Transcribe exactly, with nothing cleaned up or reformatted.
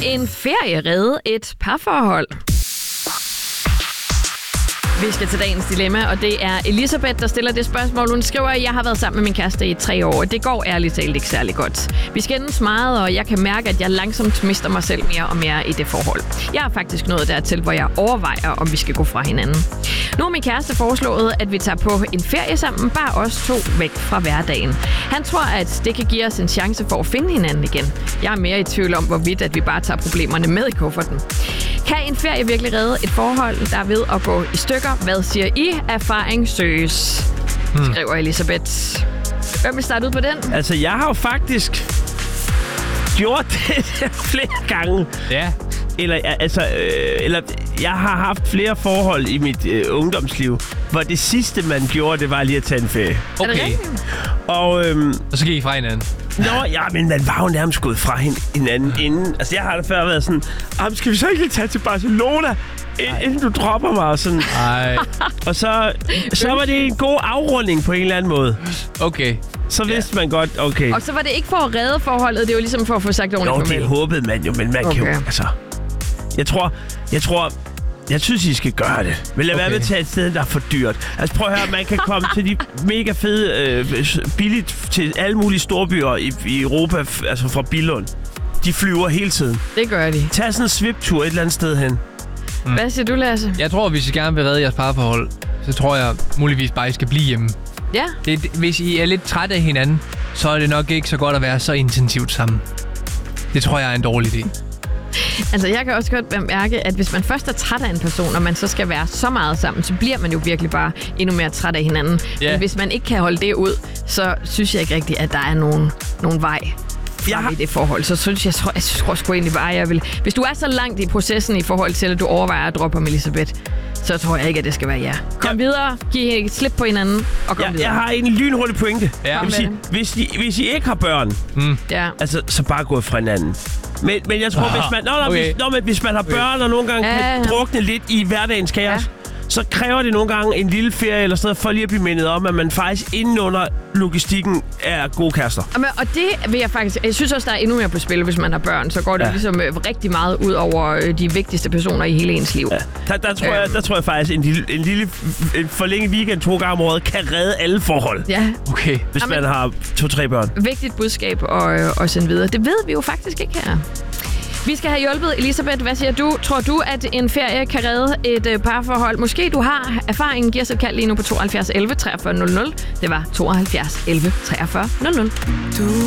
en ferie redde et parforhold? Vi skal til dagens dilemma, og det er Elisabeth, der stiller det spørgsmål. Hun skriver, at jeg har været sammen med min kæreste i tre år. Det går ærligt talt ikke særlig godt. Vi skændes meget, og jeg kan mærke, at jeg langsomt mister mig selv mere og mere i det forhold. Jeg har faktisk nået dertil, hvor jeg overvejer, om vi skal gå fra hinanden. Nu har min kæreste foreslået, at vi tager på en ferie sammen, bare os to væk fra hverdagen. Han tror, at det kan give os en chance for at finde hinanden igen. Jeg er mere i tvivl om, hvorvidt at vi bare tager problemerne med i kufferten. Kan en ferie virkelig redde et forhold, der er ved at gå i stykker? Hvad siger I? Erfaring søges, hmm. skriver Elisabeth. Hvem vil starte ud på den? Altså, jeg har jo faktisk gjort det flere gange. Ja. Eller, altså, øh, eller jeg har haft flere forhold i mit øh, ungdomsliv, hvor det sidste, man gjorde, det var lige at tage en ferie. Okay. Og, øhm, og så gik I fra hinanden? Nå, ja, men man var jo nærmest gået fra hinanden inden. Altså, jeg har da før været sådan, skal vi så ikke lige tage til Barcelona, inden du dropper mig? Og, sådan. Ej. Og så, så var det en god afrunding på en eller anden måde. Okay. Så vidste ja. man godt, okay. Og så var det ikke for at redde forholdet, det var ligesom for at få sagt ordentligt. Nå, det håbede man jo, men man okay. kan jo, altså... Jeg tror, jeg tror... Jeg synes, I skal gøre det. Men lad okay. være med at tage et sted, der er for dyrt. Altså prøv at høre, man kan komme til de mega fede, øh, billigt til alle mulige storbyer i, i Europa, altså fra Billund. De flyver hele tiden. Det gør de. Tag sådan en sviptur et eller andet sted hen. Mm. Hvad siger du, Lasse? Jeg tror, hvis I gerne vil redde jeres parforhold, så tror jeg muligvis bare, I skal blive hjemme. Ja. Det, hvis I er lidt trætte af hinanden, så er det nok ikke så godt at være så intensivt sammen. Det tror jeg er en dårlig idé. Altså, jeg kan også godt mærke, at hvis man først er træt af en person, og man så skal være så meget sammen, så bliver man jo virkelig bare endnu mere træt af hinanden. Yeah. Men hvis man ikke kan holde det ud, så synes jeg ikke rigtigt, at der er nogen, nogen vej frem i det forhold. Så synes jeg, jeg, jeg tror sgu egentlig bare, jeg vil... Hvis du er så langt i processen i forhold til, at du overvejer at droppe om Elisabeth, så tror jeg ikke, at det skal være jer. Kom ja. videre, giv slip på hinanden, og kom ja, videre. Jeg har en lynhurtig pointe. Ja. Jeg vil sige, hvis, I, hvis I ikke har børn, mm. ja. altså, så bare gå fra hinanden. Men, men jeg tror, ah, hvis, man, nå, nå, okay. hvis, nå, men hvis man har børn, og nogle gange ja. kan drukne lidt i hverdagens kaos, ja. så kræver det nogle gange en lille ferie eller sådan noget, for lige at blive mindet om, at man faktisk indenunder logistikken er gode kærester. Jamen, og det vil jeg faktisk... Jeg synes også, der er endnu mere på spil, hvis man har børn. Så går det ja. ligesom øh, rigtig meget ud over øh, de vigtigste personer i hele ens liv. Ja. Der, der, tror øhm. jeg, der tror jeg faktisk, en lille, en lille en forlænget weekend to gange om året kan redde alle forhold. Ja. Okay. Hvis Jamen, man har to-tre børn. Vigtigt budskab at, øh, at sende videre. Det ved vi jo faktisk ikke her. Vi skal have hjulpet Elisabeth. Hvad siger du? Tror du, at en ferie kan redde et øh, parforhold? Måske du har erfaringen. Giv os et kald lige nu på tooghalvfjerds elleve treogfyrre nul nul. Det var tooghalvfjerds elleve treogfyrre nul nul. Du